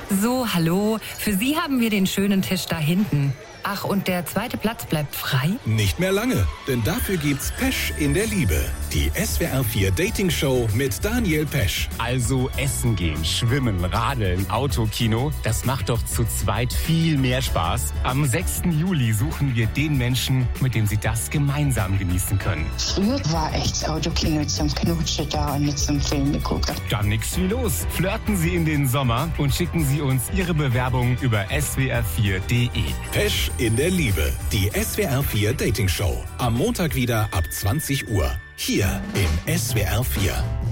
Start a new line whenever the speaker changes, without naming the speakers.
So, hallo. Für Sie haben wir den schönen Tisch da hinten. Ach, und der zweite Platz bleibt frei?
Nicht mehr lange, denn dafür gibt's Pesch in der Liebe. Die SWR 4 Dating Show mit Daniel Pesch.
Also essen gehen, schwimmen, radeln, Autokino, das macht doch zu zweit viel mehr Spaß. Am 6. Juli suchen wir den Menschen, mit dem Sie das gemeinsam genießen können.
Früher war echt das Autokino zum Knutschen da und nicht zum Film gucken.
Dann nix wie los. Flirten Sie in den Sommer und schicken Sie uns Ihre Bewerbung über swr4.de.
Pesch in der Liebe. Die SWR 4 Dating Show. Am Montag wieder ab 20 Uhr. Hier im SWR 4.